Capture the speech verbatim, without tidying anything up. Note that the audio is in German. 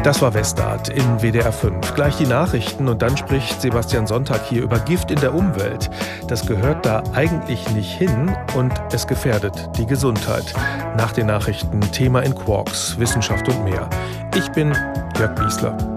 Das war Westart in W D R fünf. Gleich die Nachrichten und dann spricht Sebastian Sonntag hier über Gift in der Umwelt. Das gehört da eigentlich nicht hin und es gefährdet die Gesundheit. Nach den Nachrichten Thema in Quarks, Wissenschaft und mehr. Ich bin Jörg Biesler.